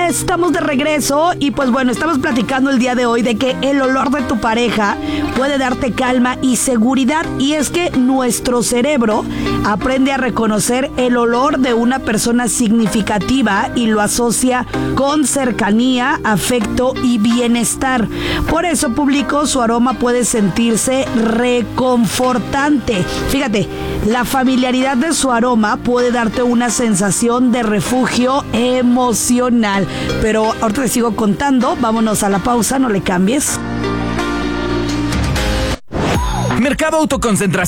estamos de regreso y pues bueno, estamos platicando el día de hoy de que el olor de tu pareja puede darte calma y seguridad, y es que nuestro cerebro aprende a reconocer el olor de una persona significativa y lo asocia con cercanía, afecto y bienestar. Por eso Público, su aroma puede sentirse reconfortante. Fíjate, la familiaridad de su aroma puede darte una sensación de refugio emocional. Pero ahorita te sigo contando, vámonos a la pausa, no le cambies. Mercado Autoconcentración